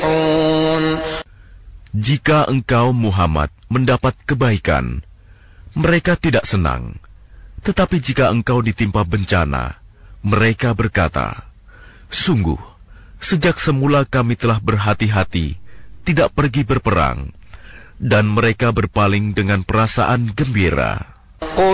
Jika engkau Muhammad mendapat kebaikan, mereka tidak senang. Tetapi jika engkau ditimpa bencana, mereka berkata, "Sungguh, sejak semula kami telah berhati-hati, tidak pergi berperang." Dan mereka berpaling dengan perasaan gembira.